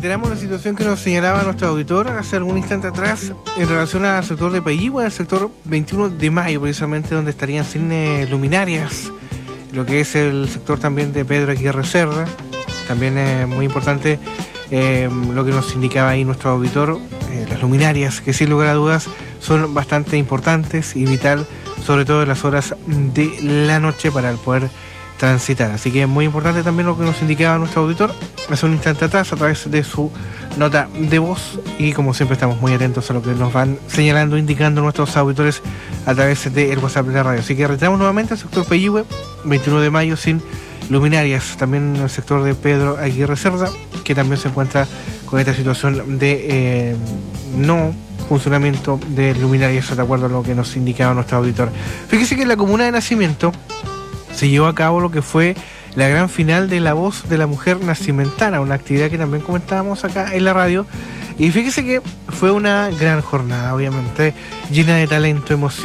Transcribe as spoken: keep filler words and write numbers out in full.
reiteramos la situación que nos señalaba nuestro auditor hace algún instante atrás en relación al sector de Payihue, el sector veintiuno de mayo, precisamente donde estarían sin eh, luminarias, lo que es el sector también de Pedro Aguirre Cerda. También es eh, muy importante eh, lo que nos indicaba ahí nuestro auditor, eh, las luminarias, que sin lugar a dudas son bastante importantes y vital, sobre todo en las horas de la noche para el poder transitar. Así que es muy importante también lo que nos indicaba nuestro auditor hace un instante atrás a través de su nota de voz, y como siempre estamos muy atentos a lo que nos van señalando, indicando nuestros auditores a través del WhatsApp de la radio. Así que retiramos nuevamente al sector Payihue, veintiuno de mayo sin luminarias. También el sector de Pedro Aguirre Cerda, que también se encuentra con esta situación de eh, no funcionamiento de luminarias, de acuerdo a lo que nos indicaba nuestro auditor. Fíjese que en la comuna de Nacimiento se llevó a cabo lo que fue la gran final de La Voz de la Mujer Nacimentana, una actividad que también comentábamos acá en la radio. Y fíjese que fue una gran jornada, obviamente, llena de talento, emoción